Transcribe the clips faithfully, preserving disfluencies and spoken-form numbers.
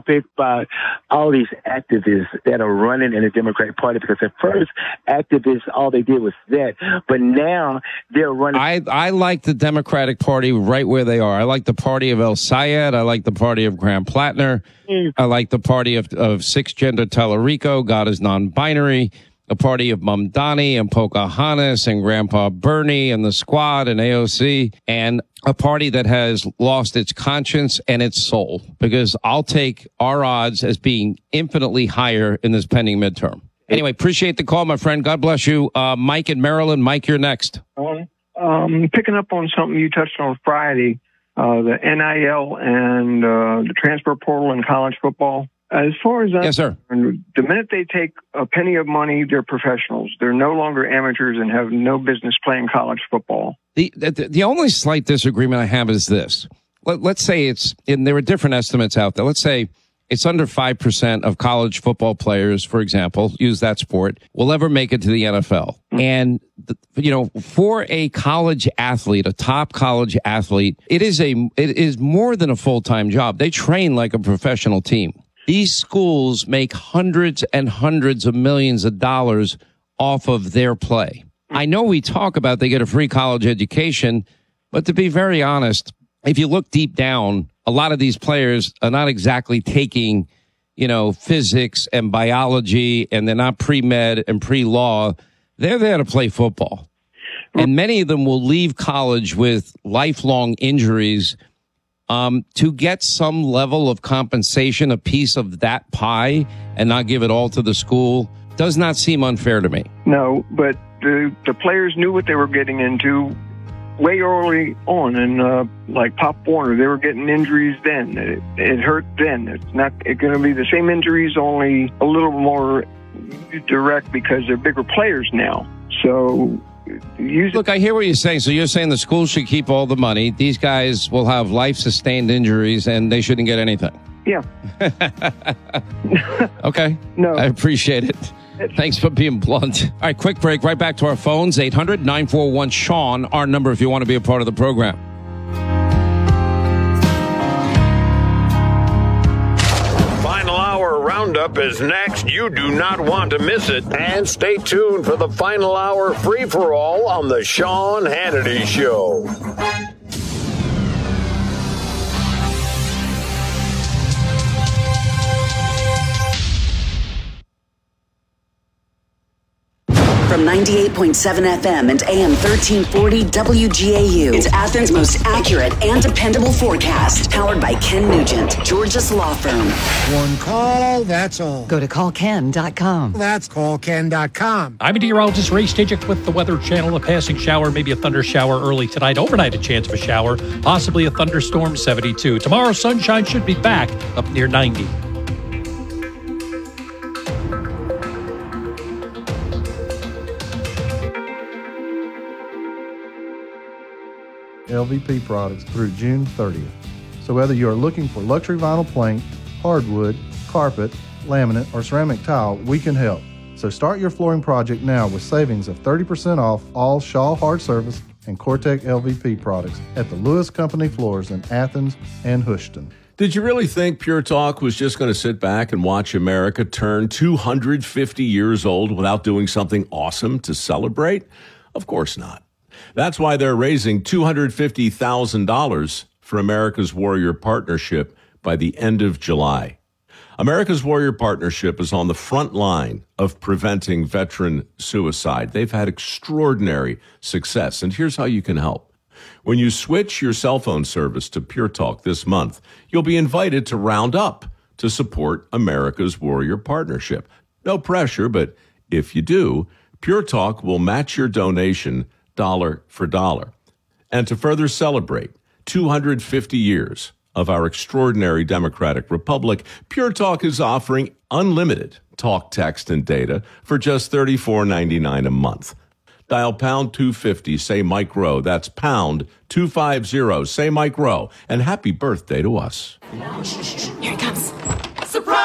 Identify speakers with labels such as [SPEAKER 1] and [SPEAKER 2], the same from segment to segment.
[SPEAKER 1] topic about all these activists that are running in the Democratic Party, because at first activists, all they did was that, but now they're running.
[SPEAKER 2] I, I like the Democratic Party right where they are. I like the party of El Sayed. I like the party of Graham Plattner. Mm. I like the party of, of six-gender Tallarico, God is non-binary. A party of Mamdani and Pocahontas and Grandpa Bernie and the Squad and A O C, and a party that has lost its conscience and its soul, because I'll take our odds as being infinitely higher in this pending midterm. Anyway, appreciate the call, my friend. God bless you. Uh, Mike in Maryland. Mike, you're next.
[SPEAKER 3] Um, um, picking up on something you touched on Friday, uh, the N I L and uh, the transfer portal in college football. As far as that,
[SPEAKER 2] yes, sir.
[SPEAKER 3] The minute they take a penny of money, they're professionals. They're no longer amateurs and have no business playing college football.
[SPEAKER 2] The the, the only slight disagreement I have is this. Let, let's say it's, and there are different estimates out there. Let's say it's under five percent of college football players, for example, use that sport, will ever make it to the N F L. Mm-hmm. And, the, you know, for a college athlete, a top college athlete, it is a it is more than a full-time job. They train like a professional team. These schools make hundreds and hundreds of millions of dollars off of their play. I know we talk about they get a free college education, but to be very honest, if you look deep down, a lot of these players are not exactly taking, you know, physics and biology, and they're not pre-med and pre-law. They're there to play football. And many of them will leave college with lifelong injuries. Um, to get some level of compensation, a piece of that pie, and not give it all to the school, does not seem unfair to me.
[SPEAKER 3] No, but the the players knew what they were getting into way early on, and uh, like Pop Warner, they were getting injuries then. It, it hurt then. It's not it's going to be the same injuries, only a little more direct because they're bigger players now. So. Use
[SPEAKER 2] Look, I hear what you're saying. So you're saying the school should keep all the money. These guys will have life-sustained injuries, and they shouldn't get anything.
[SPEAKER 3] Yeah.
[SPEAKER 2] Okay.
[SPEAKER 3] No.
[SPEAKER 2] I appreciate it. Thanks for being blunt. All right, quick break. Right back to our phones. eight hundred nine four one Sean, our number if you want to be a part of the program.
[SPEAKER 4] Roundup is next. You do not want to miss it. And stay tuned for the final hour free-for-all on the Sean Hannity Show.
[SPEAKER 5] From ninety-eight point seven F M and A M thirteen forty W G A U. It's Athens' most accurate and dependable forecast. Powered by Ken Nugent, Georgia's law firm.
[SPEAKER 6] One call, that's all.
[SPEAKER 7] Go to call ken dot com.
[SPEAKER 6] That's call ken dot com.
[SPEAKER 8] I'm meteorologist Ray Stajic with the Weather Channel. A passing shower, maybe a thunder shower early tonight. Overnight, a chance of a shower, possibly a thunderstorm, seventy-two. Tomorrow, sunshine should be back up near ninety.
[SPEAKER 9] L V P products through June thirtieth. So whether you are looking for luxury vinyl plank, hardwood, carpet, laminate, or ceramic tile, we can help. So start your flooring project now with savings of thirty percent off all Shaw Hard Surface and Cortec L V P products at the Lewis Company Floors in Athens and Houston.
[SPEAKER 10] Did you really think Pure Talk was just going to sit back and watch America turn two hundred fifty years old without doing something awesome to celebrate? Of course not. That's why they're raising two hundred fifty thousand dollars for America's Warrior Partnership by the end of July. America's Warrior Partnership is on the front line of preventing veteran suicide. They've had extraordinary success, and here's how you can help. When you switch your cell phone service to Pure Talk this month, you'll be invited to round up to support America's Warrior Partnership. No pressure, but if you do, Pure Talk will match your donation dollar for dollar. And to further celebrate two hundred fifty years of our extraordinary democratic republic, Pure Talk is offering unlimited talk, text, and data for just thirty-four ninety-nine a month. Dial pound two fifty, say Mike Rowe. That's pound two fifty, say Mike Rowe. And happy birthday to us.
[SPEAKER 5] Here he comes.
[SPEAKER 11] Surprise!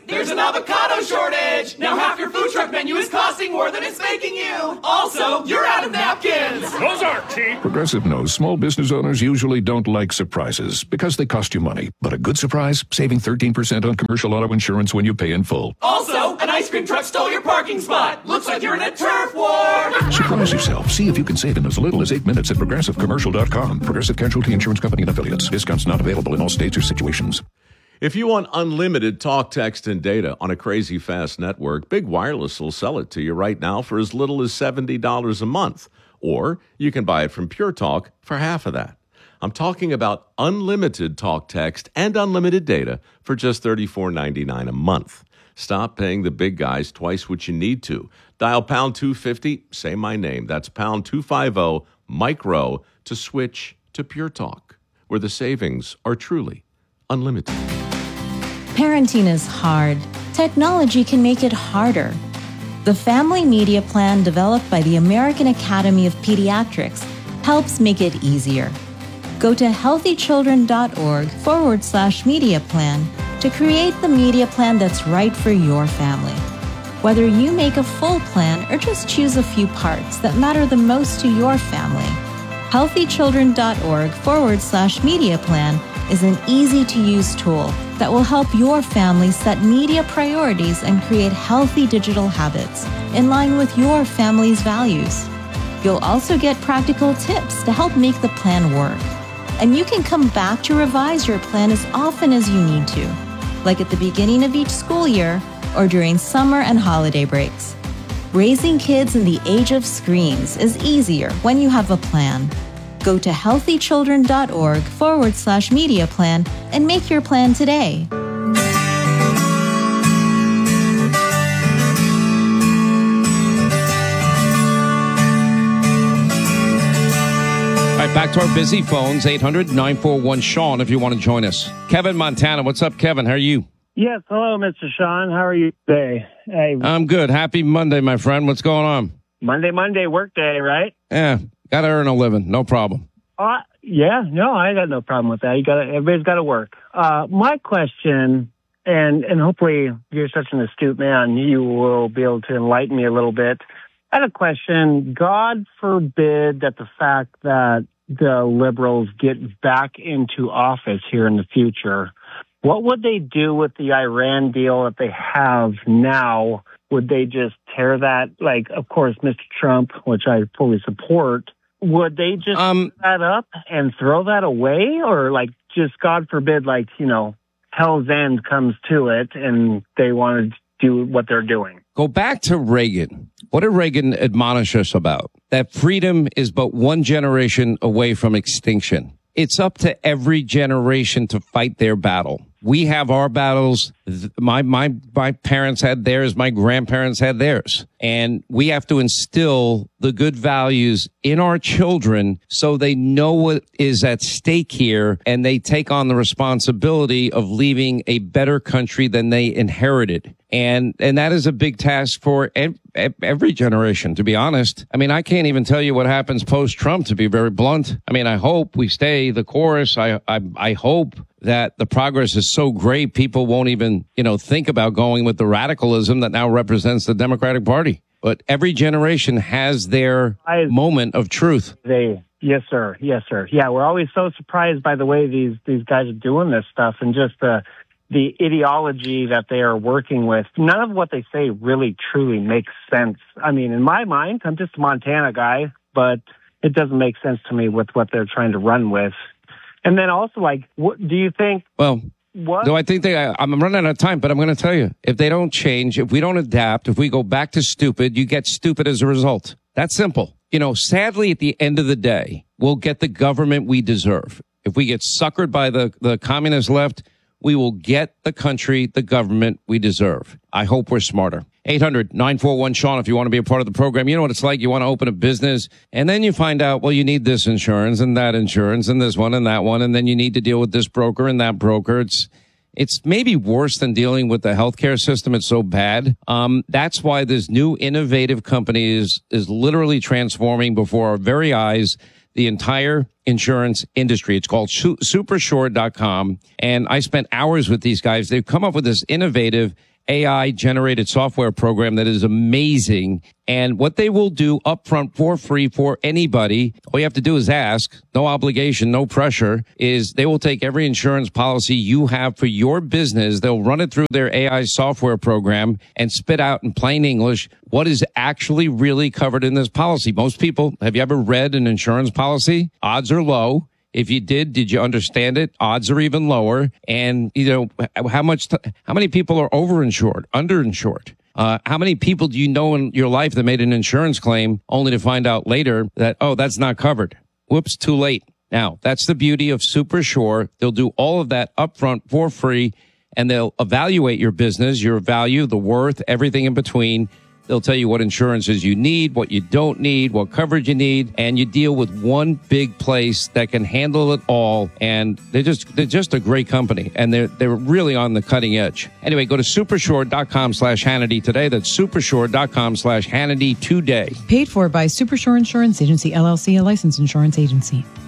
[SPEAKER 7] There's an avocado shortage! Now half your food truck menu is costing more than it's making you! Also, you're out of napkins!
[SPEAKER 11] Those aren't cheap! Progressive knows small business owners usually don't like surprises because they cost you money. But a good surprise? Saving thirteen percent on commercial auto insurance when you pay in full.
[SPEAKER 7] Also, an ice cream truck stole your parking spot! Looks like you're in a turf war!
[SPEAKER 11] Surprise yourself. See if you can save in as little as eight minutes at progressive commercial dot com. Progressive Casualty Insurance Company and Affiliates. Discounts not available in all states or situations.
[SPEAKER 10] If you want unlimited talk, text, and data on a crazy fast network, Big Wireless will sell it to you right now for as little as seventy dollars a month. Or you can buy it from Pure Talk for half of that. I'm talking about unlimited talk, text, and unlimited data for just thirty-four ninety-nine a month. Stop paying the big guys twice what you need to. Dial pound two fifty, say my name. That's pound two fifty, micro, to switch to Pure Talk, where the savings are truly unlimited.
[SPEAKER 12] Parenting is hard. Technology can make it harder. The Family Media Plan developed by the American Academy of Pediatrics helps make it easier. Go to healthychildren.org forward slash media plan to create the media plan that's right for your family. Whether you make a full plan or just choose a few parts that matter the most to your family, healthychildren.org forward slash media plan is an easy-to-use tool that will help your family set media priorities and create healthy digital habits in line with your family's values. You'll also get practical tips to help make the plan work. And you can come back to revise your plan as often as you need to, like at the beginning of each school year or during summer and holiday breaks. Raising kids in the age of screens is easier when you have a plan. Go to healthychildren.org forward slash media plan and make your plan today.
[SPEAKER 2] All right, back to our busy phones, eight hundred nine four one Sean if you want to join us. Kevin, Montana. What's up, Kevin? How are you?
[SPEAKER 13] Yes, hello, Mister Sean. How are you today? Hey.
[SPEAKER 2] I'm good. Happy Monday, my friend. What's going on?
[SPEAKER 13] Monday, Monday, work day, right?
[SPEAKER 2] Yeah, got to earn a living. No problem.
[SPEAKER 13] Uh, yeah, no, I got no problem with that. You got everybody's got to work. Uh, my question, and and hopefully you're such an astute man, you will be able to enlighten me a little bit. I had a question. God forbid that the fact that the liberals get back into office here in the future, what would they do with the Iran deal that they have now? Would they just tear that? Like, of course, Mister Trump, which I fully support, would they just um, tear that up and throw that away? Or, like, just, God forbid, like, you know, hell's end comes to it and they want to do what they're doing?
[SPEAKER 2] Go back to Reagan. What did Reagan admonish us about? That freedom is but one generation away from extinction. It's up to every generation to fight their battle. We have our battles. My, my, my parents had theirs. My grandparents had theirs. And we have to instill the good values in our children so they know what is at stake here and they take on the responsibility of leaving a better country than they inherited. And, and that is a big task for ev- every generation, to be honest. I mean, I can't even tell you what happens post-Trump, to be very blunt. I mean, I hope we stay the course. I, I, I hope that the progress is so great, people won't even, you know, think about going with the radicalism that now represents the Democratic Party. But every generation has their I, moment of truth.
[SPEAKER 13] They, yes, sir. Yes, sir. Yeah, we're always so surprised by the way these, these guys are doing this stuff and just the, the ideology that they are working with. None of what they say really, truly makes sense. I mean, in my mind, I'm just a Montana guy, but it doesn't make sense to me with what they're trying to run with. And then also, like, what do you think?
[SPEAKER 2] Well,
[SPEAKER 13] what?
[SPEAKER 2] No, I think they, I, I'm running out of time, but I'm going to tell you, if they don't change, if we don't adapt, if we go back to stupid, you get stupid as a result. That's simple. You know, sadly, at the end of the day, we'll get the government we deserve. If we get suckered by the, the communist left, we will get the country, the government we deserve. I hope we're smarter. eight hundred nine four one Sean if you want to be a part of the program. You know what it's like. You want to open a business and then you find out, well, you need this insurance and that insurance and this one and that one. And then you need to deal with this broker and that broker. It's, it's maybe worse than dealing with the healthcare system. It's so bad. Um, that's why this new innovative company is, is literally transforming before our very eyes the entire insurance industry. It's called Supershore dot com. And I spent hours with these guys. They've come up with this innovative A I-generated software program that is amazing. And what they will do upfront for free for anybody, all you have to do is ask, no obligation, no pressure, is they will take every insurance policy you have for your business. They'll run it through their A I software program and spit out in plain English what is actually really covered in this policy. Most people, have you ever read an insurance policy? Odds are low. If you did, did you understand it? Odds are even lower. And, you know, how much, t- how many people are overinsured, underinsured? Uh, how many people do you know in your life that made an insurance claim only to find out later that, oh, that's not covered? Whoops, too late. Now, that's the beauty of Super Sure. They'll do all of that upfront for free, and they'll evaluate your business, your value, the worth, everything in between. They'll tell you what insurances you need, what you don't need, what coverage you need, and you deal with one big place that can handle it all. And they're just they're just a great company, and they're they're really on the cutting edge. Anyway, go to supershore.com slash Hannity today. That's supershore.com slash Hannity today.
[SPEAKER 14] Paid for by Supershore Insurance Agency, L L C, a licensed insurance agency.